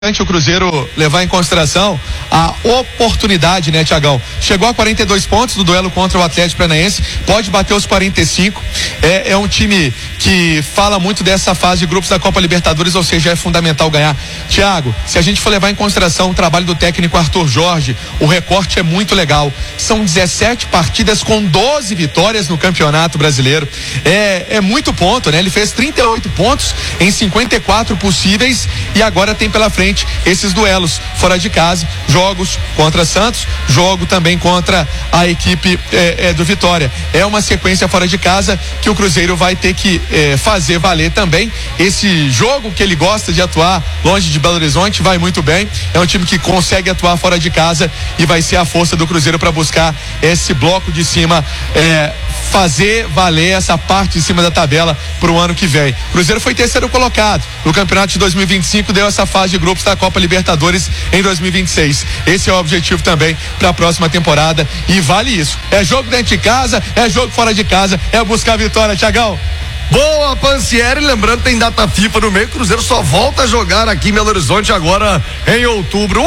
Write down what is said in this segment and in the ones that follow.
O Cruzeiro levar em consideração a oportunidade, né, Thiagão? Chegou a 42 pontos no duelo contra o Atlético Paranaense, pode bater os 45. É um time que fala muito dessa fase de grupos da Copa Libertadores, ou seja, é fundamental ganhar. Thiago, se a gente for levar em consideração o trabalho do técnico Arthur Jorge, o recorte é muito legal. São 17 partidas com 12 vitórias no Campeonato Brasileiro. É muito ponto, né? Ele fez 38 pontos em 54 possíveis e agora tem pela frente esses duelos fora de casa, jogos contra Santos, jogo também contra a equipe do Vitória. É uma sequência fora de casa que o Cruzeiro vai ter que fazer valer também. Esse jogo que ele gosta de atuar longe de Belo Horizonte vai muito bem. É um time que consegue atuar fora de casa e vai ser a força do Cruzeiro para buscar esse bloco de cima, fazer valer essa parte de cima da tabela para o ano que vem. O Cruzeiro foi terceiro colocado no campeonato de 2025, deu essa fase de grupos da Copa Libertadores em 2026. Esse é o objetivo também para a próxima temporada e vale isso. É jogo dentro de casa, é jogo fora de casa, é buscar a vitória, Thiagão. Boa, Pansieri, lembrando, tem data FIFA no meio, Cruzeiro só volta a jogar aqui em Belo Horizonte agora em outubro,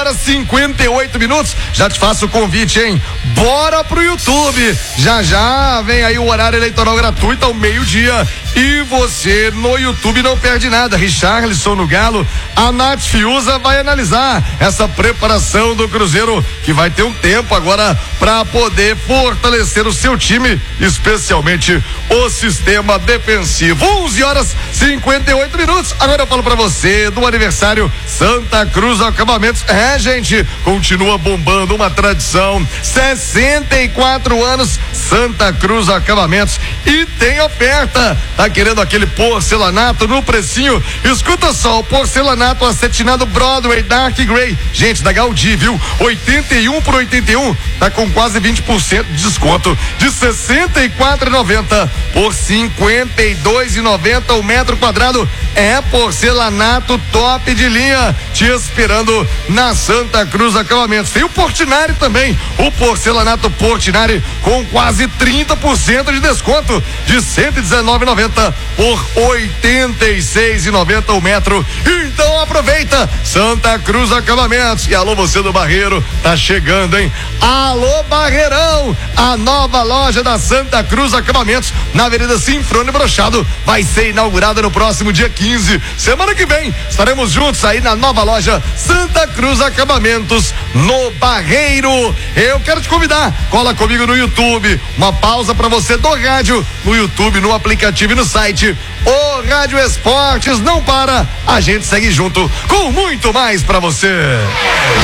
11h58. Já te faço o convite, hein? Bora pro YouTube, já vem aí o horário eleitoral gratuito ao meio-dia e você no YouTube não perde nada. Richarlison no Galo, a Nath Fiuza vai analisar essa preparação do Cruzeiro, que vai ter um tempo agora para poder fortalecer o seu time, especialmente o sistema defensivo. 11h58. Agora eu falo pra você do aniversário Santa Cruz Acabamentos. Gente, continua bombando, uma tradição, 64 anos, Santa Cruz Acabamentos, e tem oferta. Tá querendo aquele porcelanato no precinho? Escuta só, o porcelanato acetinado Broadway Dark Gray, gente, da Gaudí, viu? 81 por 81, tá com quase 20% de desconto, de 64,90 por 52,90 o metro quadrado. É porcelanato top de linha, te esperando na Santa Cruz Acabamentos. Tem o Portinari também, o porcelanato Portinari com quase 30% de desconto, de 119,90 por 86,90 o metro. Então aproveita, Santa Cruz Acabamentos. E alô, você do Barreiro, tá chegando, hein? Alô, Barreirão, a nova loja da Santa Cruz Acabamentos na Avenida Sinfrônio Brochado vai ser inaugurada no próximo dia 15. Semana que vem estaremos juntos aí na nova loja Santa Cruz Acabamentos no Barreiro. Eu quero te convidar, cola comigo no YouTube, uma pausa para você do rádio, no YouTube, no aplicativo e no site. O Rádio Esportes não para, a gente segue junto com muito mais para você.